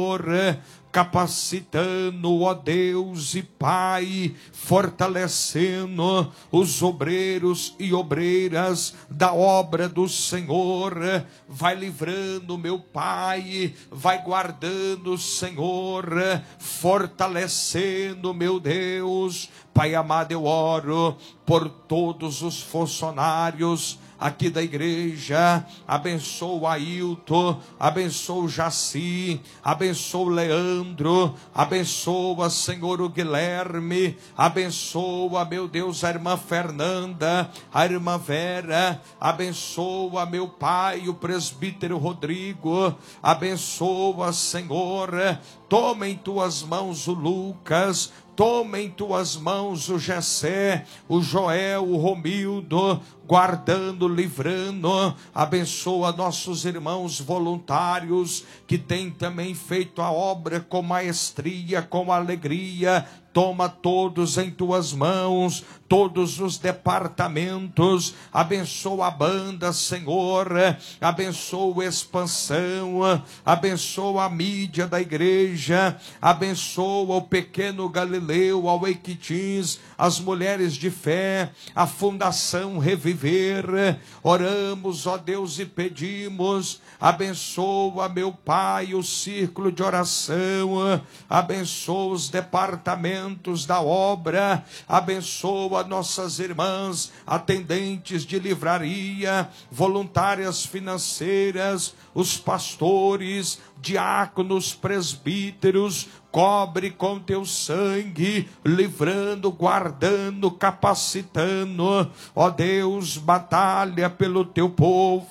capacitando, ó Deus e Pai, fortalecendo os obreiros e obreiras da obra do Senhor. Vai livrando, meu Pai, vai guardando, Senhor, fortalecendo, meu Deus. Pai amado, eu oro por todos os funcionários aqui da igreja. Abençoa o Ailton, abençoa o Jaci, abençoa o Leandro, abençoa, Senhor, o Guilherme, abençoa, meu Deus, a irmã Fernanda, a irmã Vera, abençoa, meu Pai, o presbítero Rodrigo, abençoa, Senhor, toma em tuas mãos o Lucas, toma em tuas mãos o Jessé, o Joel, o Romildo, guardando, livrando. Abençoa nossos irmãos voluntários que têm também feito a obra com maestria, com alegria. Toma todos em tuas mãos, todos os departamentos. Abençoa a banda, Senhor, abençoa a expansão, abençoa a mídia da igreja, abençoa o pequeno Galileu, ao Equitins, as mulheres de fé, a Fundação Reviver. Oramos, ó Deus, e pedimos, abençoa, meu Pai, o círculo de oração, abençoa os departamentos da obra, abençoa nossas irmãs, atendentes de livraria, voluntárias financeiras, os pastores, diáconos, presbíteros. Cobre com teu sangue, livrando, guardando, capacitando. Ó Deus, batalha pelo teu povo.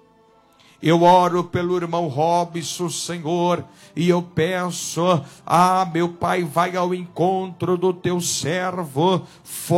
Eu oro pelo irmão Robson, Senhor, e eu peço, meu Pai, vai ao encontro do teu servo,